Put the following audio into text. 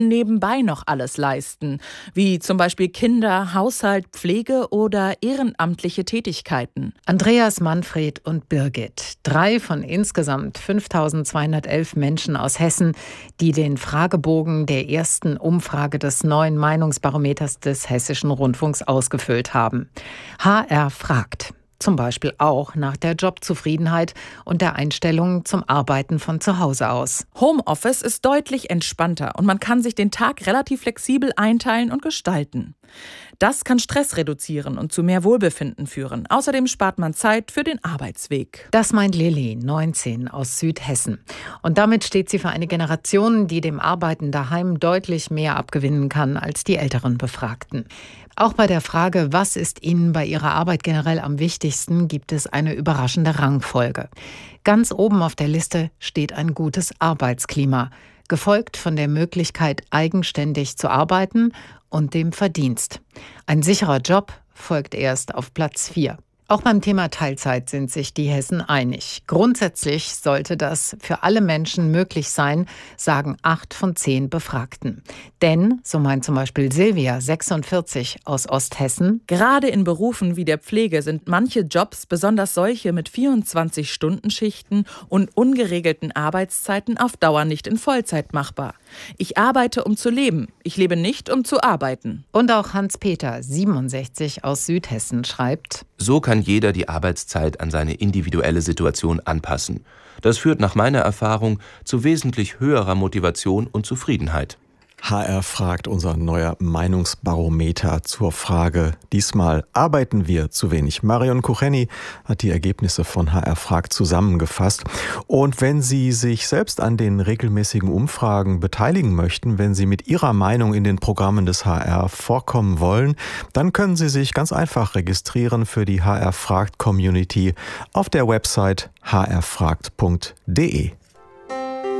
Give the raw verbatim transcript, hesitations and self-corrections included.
nebenbei noch alles leisten, wie zum Beispiel Kinder, Haushalt, Pflege oder ehrenamtliche Tätigkeiten. Andreas, Manfred und Birgit, drei von insgesamt fünftausendzweihundertelf Menschen aus Hessen, die den Fragebogen der ersten Umfrage des neuen Meinungsbarometers des Hessischen Rundfunks ausgefüllt haben. H R fragt. Zum Beispiel auch nach der Jobzufriedenheit und der Einstellung zum Arbeiten von zu Hause aus. Homeoffice ist deutlich entspannter und man kann sich den Tag relativ flexibel einteilen und gestalten. Das kann Stress reduzieren und zu mehr Wohlbefinden führen. Außerdem spart man Zeit für den Arbeitsweg. Das meint Lilly, neunzehn, aus Südhessen. Und damit steht sie für eine Generation, die dem Arbeiten daheim deutlich mehr abgewinnen kann als die älteren Befragten. Auch bei der Frage, was ist Ihnen bei Ihrer Arbeit generell am wichtigsten, gibt es eine überraschende Rangfolge. Ganz oben auf der Liste steht ein gutes Arbeitsklima, gefolgt von der Möglichkeit, eigenständig zu arbeiten und dem Verdienst. Ein sicherer Job folgt erst auf Platz vier. Auch beim Thema Teilzeit sind sich die Hessen einig. Grundsätzlich sollte das für alle Menschen möglich sein, sagen acht von zehn Befragten. Denn, so meint zum Beispiel Silvia, sechsundvierzig, aus Osthessen, gerade in Berufen wie der Pflege sind manche Jobs, besonders solche mit vierundzwanzig-Stunden-Schichten und ungeregelten Arbeitszeiten, auf Dauer nicht in Vollzeit machbar. Ich arbeite, um zu leben. Ich lebe nicht, um zu arbeiten. Und auch Hans-Peter, siebenundsechzig, aus Südhessen, schreibt: So kann jeder die Arbeitszeit an seine individuelle Situation anpassen. Das führt nach meiner Erfahrung zu wesentlich höherer Motivation und Zufriedenheit. H R fragt, unser neuer Meinungsbarometer zur Frage: Diesmal arbeiten wir zu wenig. Marion Kucheni hat die Ergebnisse von H R fragt zusammengefasst. Und wenn Sie sich selbst an den regelmäßigen Umfragen beteiligen möchten, wenn Sie mit Ihrer Meinung in den Programmen des H R vorkommen wollen, dann können Sie sich ganz einfach registrieren für die H R fragt Community auf der Website h r fragt punkt d e.